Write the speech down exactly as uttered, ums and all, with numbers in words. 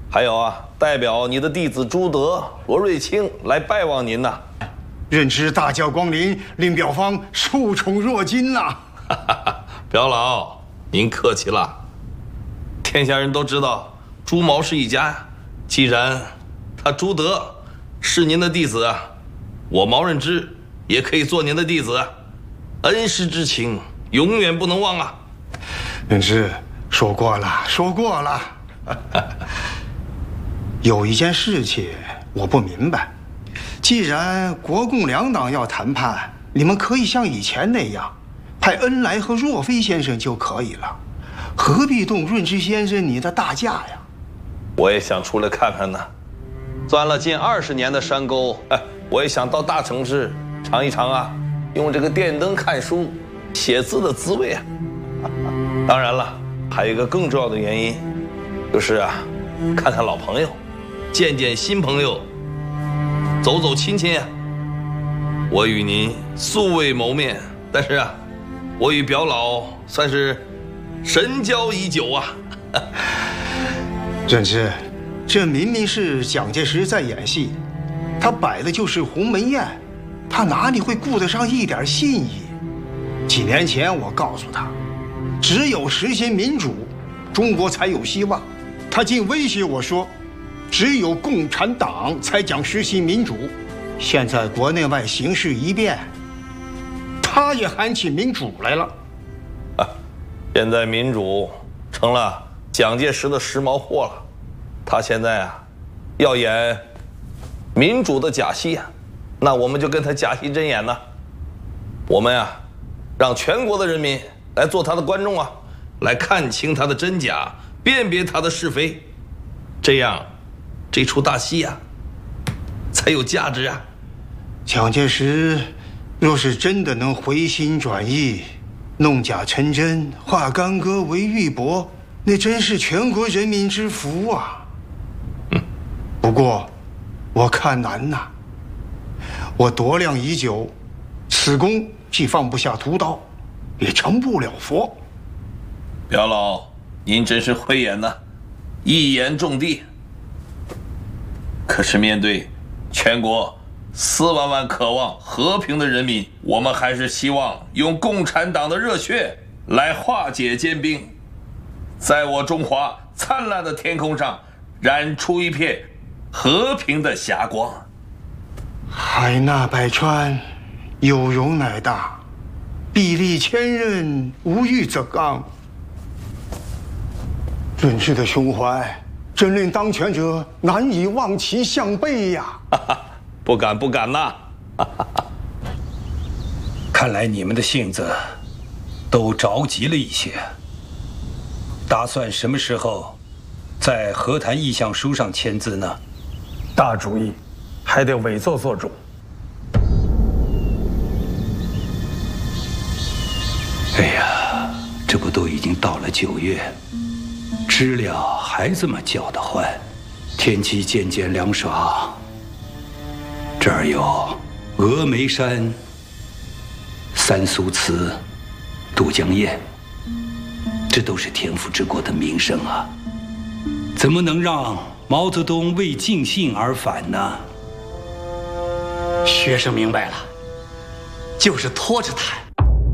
还有啊，代表你的弟子朱德、罗瑞卿来拜望您呐。 任知大驾光临，令表方受宠若惊呐。 表老，您客气了。天下人都知道朱毛是一家呀。既然他朱德是您的弟子啊，我毛任之也可以做您的弟子，恩师之情永远不能忘啊。 任知说过了，说过了。有一件事情我不明白，既然国共两党要谈判，你们可以像以前那样派恩来和若飞先生就可以了，何必动润之先生你的大驾呀？ 我也想出来看看呢，钻了近二十年的山沟，哎，我也想到大城市尝一尝啊，用这个电灯看书、写字的滋味啊。当然了，还有一个更重要的原因，就是啊，看看老朋友，见见新朋友，走走亲戚啊。我与您素未谋面，但是啊，我与表老算是神交已久啊。 任之，这明明是蒋介石在演戏，他摆的就是鸿门宴，他哪里会顾得上一点信义？几年前我告诉他，只有实行民主，中国才有希望。他竟威胁我说，只有共产党才讲实行民主。现在国内外形势一变，他也喊起民主来了。 啊，现在民主成了蒋介石的时髦货了。他现在啊，要演民主的假戏啊，那我们就跟他假戏真演呢。我们啊，让全国的人民来做他的观众啊，来看清他的真假，辨别他的是非，这样这出大戏啊才有价值啊。 蒋介石若是真的能回心转意，弄假成真，化干戈为玉帛，那真是全国人民之福啊。 嗯， 不过我看难呐。我度量已久，此功既放不下屠刀，也成不了佛。 表老，您真是慧眼呐，一言中的。可是面对全国四万万渴望和平的人民，我们还是希望用共产党的热血来化解坚冰，在我中华灿烂的天空上燃出一片和平的霞光。 海纳百川，有容乃大；砥砺千仞，无欲则刚。任之的胸怀，真令当权者难以望其项背呀！ 不敢不敢呐！ 看来你们的性子都着急了一些。打算什么时候在和谈意向书上签字呢？ 大主意，还得伪奏做主。 哎呀，这不都已经到了九月，知了还这么叫得欢，天气渐渐凉爽。这儿有峨眉山、三苏祠、渡江堰，这都是天府之国的名声啊，怎么能让毛泽东为尽兴而返呢？ 学生明白了，就是拖着谈，